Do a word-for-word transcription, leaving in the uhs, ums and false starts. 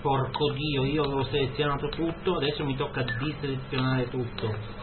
Porco Dio, io avevo selezionato tutto, adesso mi tocca diselezionare tutto.